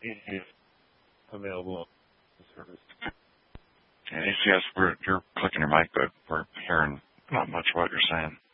is available on the service. And ACS, you're clicking your mic, but we're hearing not much what you're saying.